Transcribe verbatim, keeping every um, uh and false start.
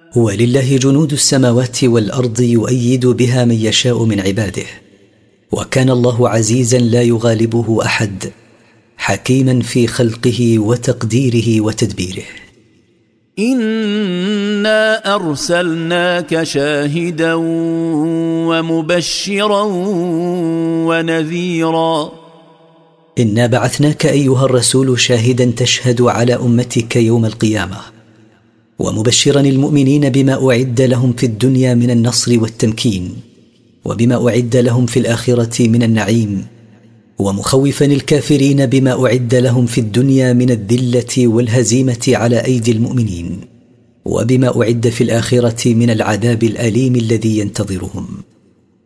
ولله جنود السماوات والأرض يؤيد بها من يشاء من عباده، وكان الله عزيزا لا يغالبه أحد، حكيما في خلقه وتقديره وتدبيره. إنا أرسلناك شاهدا ومبشرا ونذيرا. إنا بعثناك أيها الرسول شاهدا تشهد على أمتك يوم القيامة، ومبشرا المؤمنين بما أعد لهم في الدنيا من النصر والتمكين، وبما أعد لهم في الآخرة من النعيم، ومخوفا الكافرين بما أعد لهم في الدنيا من الذلة والهزيمة على أيدي المؤمنين، وبما أعد في الآخرة من العذاب الأليم الذي ينتظرهم.